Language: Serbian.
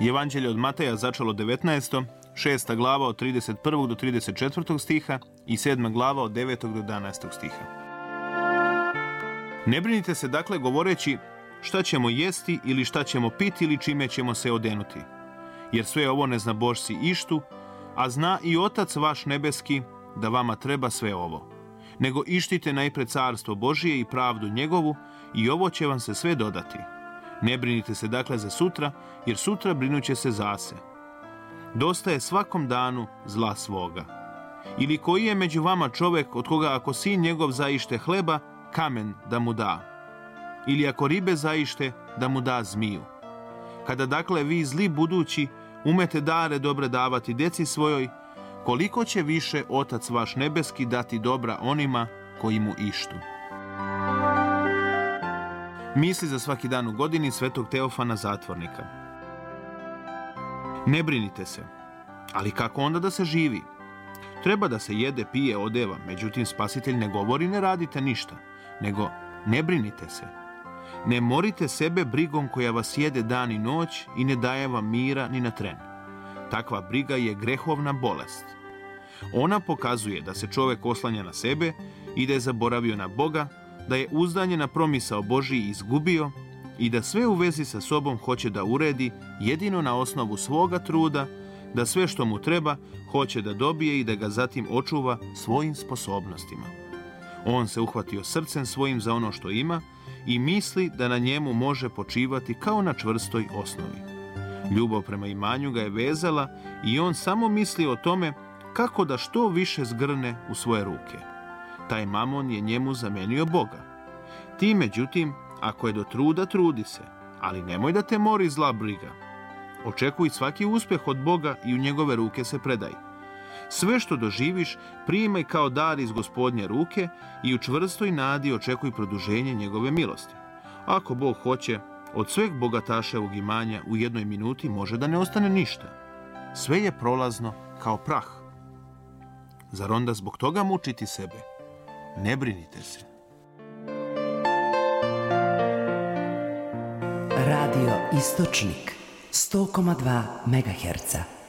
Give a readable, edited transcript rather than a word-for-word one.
Evanđelje od Mateja začelo 19. 6. glava od 31. do 34. stiha i 7. glava od 9. do 11. stiha. Ne brinite se dakle govoreći šta ćemo jesti ili šta ćemo piti ili čime ćemo se odenuti. Jer sve ovo ne zna Božci ištu, a zna i Otac vaš nebeski da vama treba sve ovo. Nego ištite najpred carstvo Božije i pravdu njegovu i ovo će vam se sve dodati. Ne brinite se dakle za sutra, jer sutra brinuće se zase. Dosta je svakom danu zla svoga. Ili koji je među vama čovek od koga ako sin njegov zaište hleba, kamen da mu da? Ili ako ribe zaište, da mu da zmiju? Kada dakle vi zli budući umete dare dobre davati deci svojoj, koliko će više Otac vaš nebeski dati dobra onima koji mu ištu. Misli za svaki dan u godini svetog Teofana Zatvornika. Ne brinite se, ali kako onda da se živi? Treba da se jede, pije, odeva, međutim Spasitelj ne govori ne radite ništa, nego ne brinite se. Ne morite sebe brigom koja vas jede dan i noć i ne daje vam mira ni na tren. Takva briga je grehovna bolest. Ona pokazuje da se čovek oslanja na sebe i da je zaboravio na Boga, da je uzdanje na promisao Božiji izgubio i da sve u vezi sa sobom hoće da uredi jedino na osnovu svoga truda, da sve što mu treba hoće da dobije i da ga zatim očuva svojim sposobnostima. On se uhvatio srcem svojim za ono što ima i misli da na njemu može počivati kao na čvrstoj osnovi. Ljubav prema imanju ga je vezala i on samo misli o tome kako da što više zgrne u svoje ruke. Taj mamon je njemu zamenio Boga. Ti, međutim, ako je do truda, trudi se, ali nemoj da te mori zla briga. Očekuj svaki uspeh od Boga i u njegove ruke se predaj. Sve što doživiš, primaj kao dar iz Gospodnje ruke i u čvrstoj nadi očekuj produženje njegove milosti. Ako Bog hoće, od sveg bogataševog imanja u jednoj minuti može da ne ostane ništa. Sve je prolazno kao prah. Zar onda zbog toga mučiti sebe? Ne brinite se. Radio Istočnik 100,2 MHz.